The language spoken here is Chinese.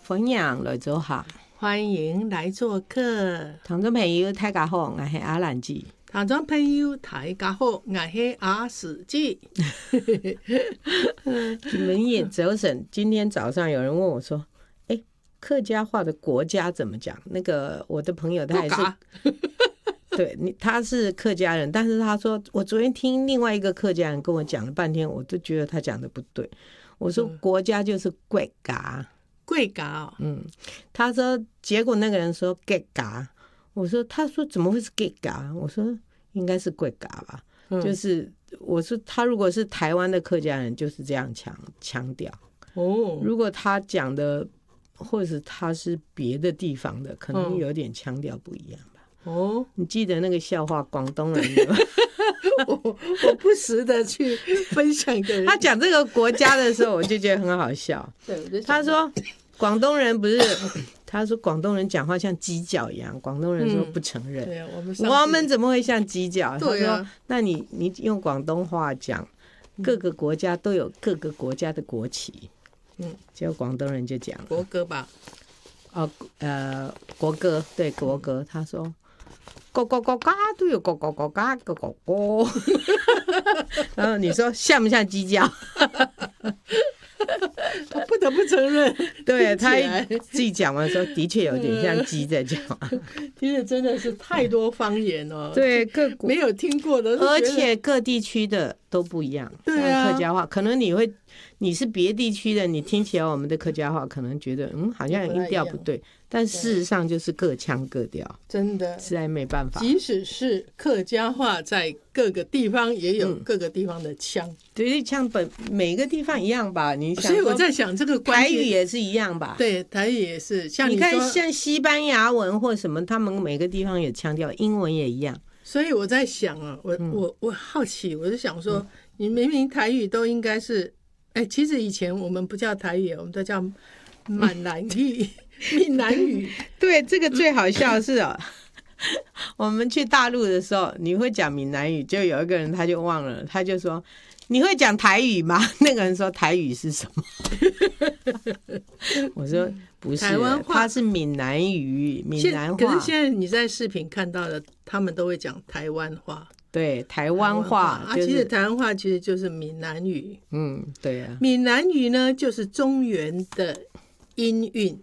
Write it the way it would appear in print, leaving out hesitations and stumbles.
歡迎來做客， 歡迎來做客。 聽眾朋友大家好，我係阿蘭姐。 聽眾朋友大家好，我係阿史記。 你們也早晨，今天早上有人問我說：“哎，客家話的國家怎麼講？”那個我的朋友他也是，對，他是客家人，但是他說我昨天聽另外一個客家人跟我講了半天，我都覺得他講的不對。我說國家就是國家。 貴嘎， 他說，結果那個人說貴嘎，我說，他說怎麼會是貴嘎？我說應該是貴嘎吧，就是我說他如果是台灣的客家人，就是這樣強調。哦，如果他講的，或者是他是別的地方的，可能有點腔調不一樣吧。哦，你記得那個笑話，廣東人的我不時的去分享給人。 他講這個國家的時候，我就覺得很好笑。對，他說廣東人不是，他說廣東人講話像雞腳一樣，廣東人說不承認。對，我們怎麼會像雞腳？他說，那你用廣東話講，各個國家都有各個國家的國旗。結果廣東人就講國歌吧。 國歌，對，國歌。他說各個國家都有各個國家的國歌。然後你說像不像雞叫？ 我不得不承認， 對，他自己講完說的確有點像雞在叫。 其實真的是太多方言哦， 對，各國沒有聽過的， 而且各地區的都不一樣。 對啊， 客家話可能你是別地區的，你聽起來我們的客家話可能覺得好像音調不對，但事實上就是各腔各調， 真的實在沒辦法。 即使是客家話在各個地方也有各個地方的腔， 對，像每個地方一樣吧。你想， 所以我在想這個台語也是一樣吧？ 對，台語也是。像 你看，像西班牙文或什麼，他們每個地方有腔調，英文也一樣。 所以我在想啊，我好奇，我就想說，你明明台語都應該是，其實以前我們不叫台語，我們都叫閩南語、閩南語。 對，這個最好笑是哦。我們去大陸的時候，你會講閩南語，就有一個人他就忘了，他就說你會講台語嗎？那個人說台語是什麼？我說不是，台灣話，他是閩南語，閩南話。 可是現在你在視頻看到的，他們都會講台灣話。 對，台灣話， 其實台灣話其實就是閩南語。 對啊。 閩南語呢，就是中原的音韻。